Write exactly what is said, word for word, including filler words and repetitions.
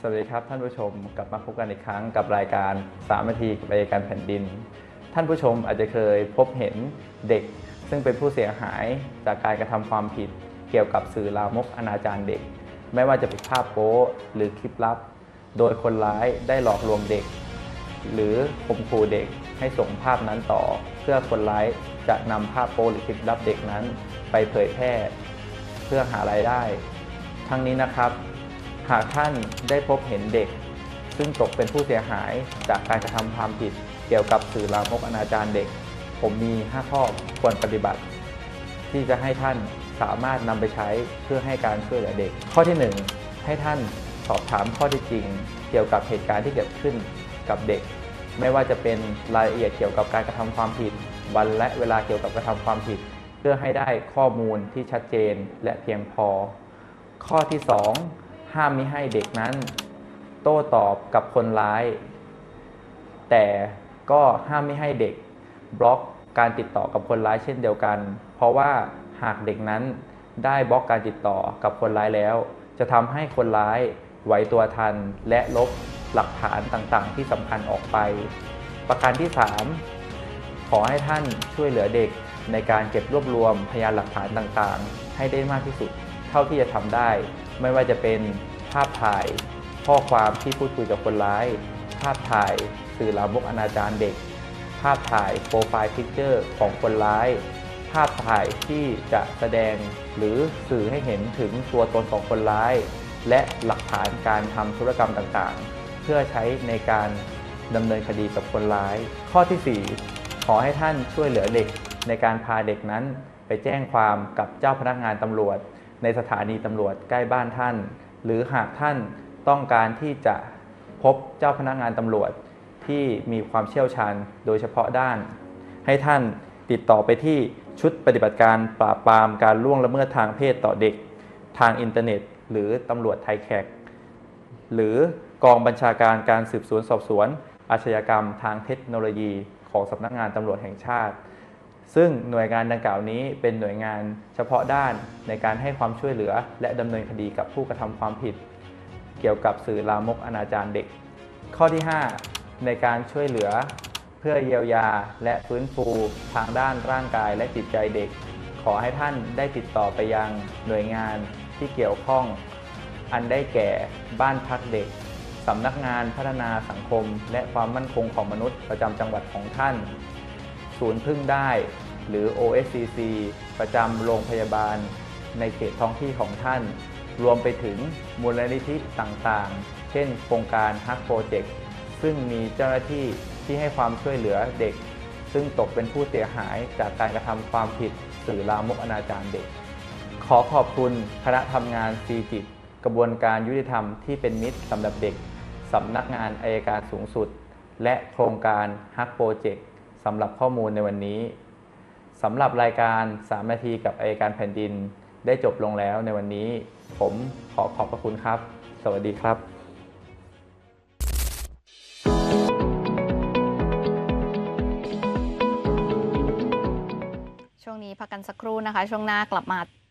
วัสดีครับท่านผู้ชมกลับมาพบกันอีกครั้งกับรายการสามนาทีกับอัยการแผ่นดินท่านผู้ชมอาจจะเคยพบเห็นเด็กซึ่งเป็นผู้เสียหายจากการกระทำความผิดเกี่ยวกับสื่อลามกอนาจารเด็กไม่ว่าจะเป็นภาพโป๊หรือคลิปลับโดยคนร้ายได้หลอกลวงเด็กหรือข่มขู่เด็กให้ส่งภาพนั้นต่อเพื่อคนร้ายจะนำภาพโป๊หรือคลิปลับเด็กนั้นไปเผยแพร่เพื่อหารายได้ทั้งนี้นะครับหากท่านได้พบเห็นเด็กซึ่งตกเป็นผู้เสียหายจากการกระทำความผิดเกี่ยวกับสื่อลามกอนาจารเด็กผมมีห้าข้อควรปฏิบัติที่จะให้ท่านสามารถนำไปใช้เพื่อให้การช่วยเหลือเด็กข้อที่หนึ่งให้ท่านสอบถามข้อเท็จจริงเกี่ยวกับเหตุการณ์ที่เกิดขึ้นกับเด็กไม่ว่าจะเป็นรายละเอียดเกี่ยวกับการกระทำความผิดวันและเวลาเกี่ยวกับกระทำความผิดเพื่อให้ได้ข้อมูลที่ชัดเจนและเพียงพอข้อที่สองห้ามมิให้เด็กนั้นโต้ตอบกับคนร้ายแต่ก็ห้ามไม่ให้เด็กบล็อกการติดต่อกับคนร้ายเช่นเดียวกันเพราะว่าหากเด็กนั้นได้บล็อกการติดต่อกับคนร้ายแล้วจะทำให้คนร้ายไหวตัวทันและลบหลักฐานต่างๆที่สำคัญออกไปประการที่สามขอให้ท่านช่วยเหลือเด็กในการเก็บรวบรวมพยานหลักฐานต่างๆให้ได้มากที่สุดเท่าที่จะทำได้ไม่ว่าจะเป็นภาพถ่ายข้อความที่พูดคุยกับคนร้ายภาพถ่ายสื่อลามกอนาจารเด็กภาพถ่ายโปรไฟล์พิกเจอร์ของคนร้ายภาพถ่ายที่จะแสดงหรือสื่อให้เห็นถึงตัวตนของคนร้ายและหลักฐานการทำธุรกรรมต่างๆเพื่อใช้ในการดำเนินคดีกับคนร้ายข้อที่สี่ขอให้ท่านช่วยเหลือเด็กในการพาเด็กนั้นไปแจ้งความกับเจ้าพนักงานตำรวจในสถานีตำรวจใกล้บ้านท่านหรือหากท่านต้องการที่จะพบเจ้าพนักงานตำรวจที่มีความเชี่ยวชาญโดยเฉพาะด้านให้ท่านติดต่อไปที่ชุดปฏิบัติการปราบปรามการล่วงละเมิดทางเพศต่อเด็กทางอินเทอร์เน็ตหรือตำรวจไทยแขกหรือกองบัญชาการการสืบสวนสอบสวนอาชญากรรมทางเทคโนโลยีของสำนักงานตำรวจแห่งชาติซึ่งหน่วยงานดังกล่าวนี้เป็นหน่วยงานเฉพาะด้านในการให้ความช่วยเหลือและดำเนินคดีกับผู้กระทำความผิดเกี่ยวกับสื่อลามกอนาจารเด็กข้อที่ห้าในการช่วยเหลือเพื่อเยียวยาและฟื้นฟูทางด้านร่างกายและจิตใจเด็กขอให้ท่านได้ติดต่อไปยังหน่วยงานที่เกี่ยวข้องอันได้แก่บ้านพักเด็กสำนักงานพัฒนาสังคมและความมั่นคงของมนุษย์ประจำจังหวัดของท่านศูนย์พึ่งได้หรือ โอ เอส ซี ซี ประจำโรงพยาบาลในเขตท้องที่ของท่านรวมไปถึงมูลนิธิต่างๆเช่นโครงการ ฮัก โปรเจกต์ ซึ่งมีเจ้าหน้าที่ที่ให้ความช่วยเหลือเด็กซึ่งตกเป็นผู้เสียหายจากการกระทำความผิดสื่อลามกอนาจารเด็กขอขอบคุณคณะทำงาน ซี จิต กระบวนการยุติธรรมที่เป็นมิตรสำหรับเด็กสำนักงานอัยการสูงสุดและโครงการ ฮัก โปรเจกต์ สำหรับข้อมูลในวันนี้สำหรับรายการสามนาทีกับอัยการแผ่นดินได้จบลงแล้วในวันนี้ผมขอขอบพระคุณครับสวัสดีครับช่วงนี้พักกันสักครู่นะคะช่วงหน้ากลับมา